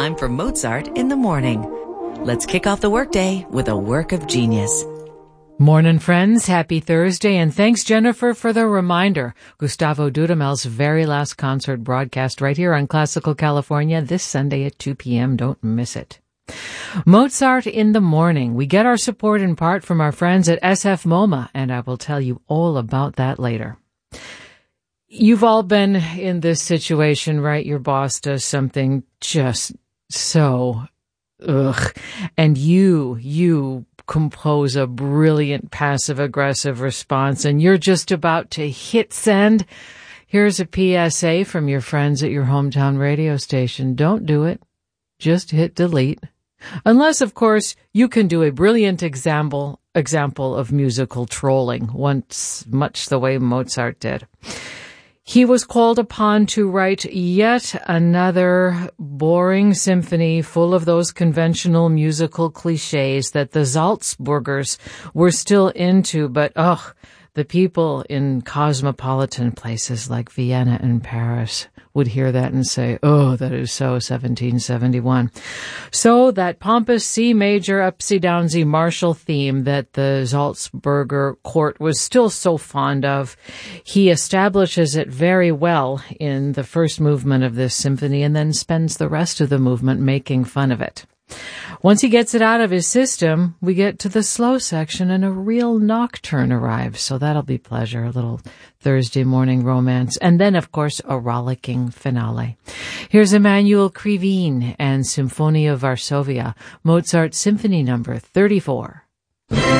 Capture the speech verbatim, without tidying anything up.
time for Mozart in the Morning. Let's kick off the workday with a work of genius. Morning, friends. Happy Thursday, and thanks, Jennifer, for the reminder. Gustavo Dudamel's very last concert broadcast right here on Classical California this Sunday at two p.m. Don't miss it. Mozart in the Morning. We get our support in part from our friends at S F MoMA, and I will tell you all about that later. You've all been in this situation, right? Your boss does something just so ugh, and you, you compose a brilliant passive-aggressive response, and you're just about to hit send. Here's a P S A from your friends at your hometown radio station. Don't do it. Just hit delete. Unless, of course, you can do a brilliant example example of musical trolling, once much the way Mozart did. He was called upon to write yet another boring symphony full of those conventional musical cliches that the Salzburgers were still into, but ugh, the people in cosmopolitan places like Vienna and Paris would hear that and say, oh, that is so seventeen seventy-one. So that pompous C major upsy-downsy martial theme that the Salzburger court was still so fond of, he establishes it very well in the first movement of this symphony and then spends the rest of the movement making fun of it. Once he gets it out of his system, we get to the slow section and a real nocturne arrives. So that'll be pleasure, a little Thursday morning romance. And then, of course, a rollicking finale. Here's Emanuel Krivine and Symphonia Varsovia, Mozart Symphony Number thirty-four.